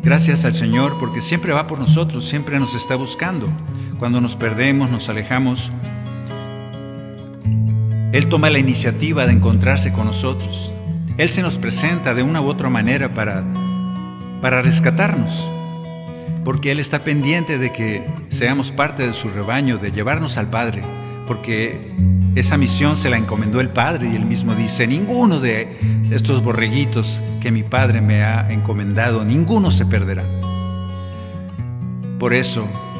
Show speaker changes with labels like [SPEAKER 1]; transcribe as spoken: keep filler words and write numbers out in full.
[SPEAKER 1] Gracias al Señor porque siempre va por nosotros, siempre nos está buscando. Cuando nos perdemos, nos alejamos, Él toma la iniciativa de encontrarse con nosotros. Él se nos presenta de una u otra manera para, para rescatarnos, porque Él está pendiente de que seamos parte de su rebaño, de llevarnos al Padre, porque esa misión se la encomendó el Padre y Él mismo dice: ninguno de estos borreguitos que mi Padre me ha encomendado, ninguno se perderá. Por eso,